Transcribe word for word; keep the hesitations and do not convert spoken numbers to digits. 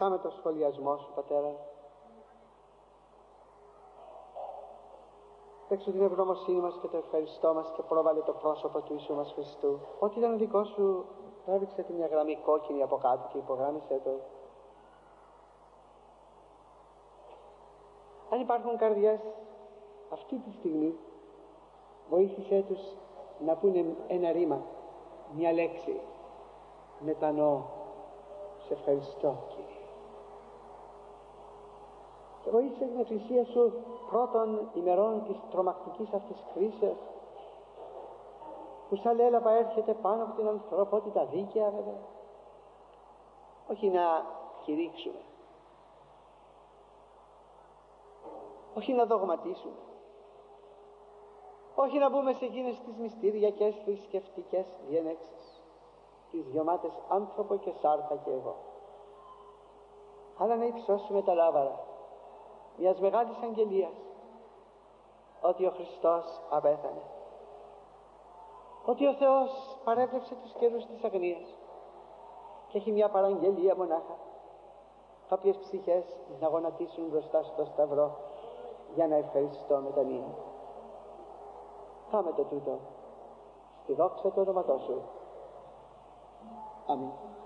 αυτά με το σχολιασμό σου, Πατέρα. Δέξω την ευγνωμοσύνη μας και το ευχαριστώ μας και πρόβαλε το πρόσωπο του Ιησού μας Χριστού. Ό,τι ήταν δικό σου, τράβηξε τη μια γραμμή κόκκινη από κάτω και υπογράμμισε το. Αν υπάρχουν καρδιές αυτή τη στιγμή, βοήθησέ τους να πούνε ένα ρήμα, μια λέξη. Μετανοώ, σε ευχαριστώ, Κύριε. Και βοήθησε την Εκκλησία σου πρώτων ημερών της τρομακτικής αυτής κρίσεως, που σαν λέλαπα έρχεται πάνω από την ανθρωπότητα δίκαια, βέβαια. Όχι να κηρύξουμε, όχι να δογματίσουμε, όχι να μπούμε σε εκείνες τις μυστηριακές θρησκευτικές διενέξεις, τις γεμάτες άνθρωπο και σάρκα και εγώ, αλλά να υψώσουμε τα λάβαρα μιας μεγάλης αγγελίας, ότι ο Χριστός απέθανε, ότι ο Θεός παρέπλεψε τους καιρούς της αγνίας και έχει μια παραγγελία μονάχα, κάποιες ψυχές να γονατίσουν μπροστά στο Σταυρό για να ευχαριστώ μετανύει. Κάμε το τούτο στη δόξα του ονόματός σου. Αμήν.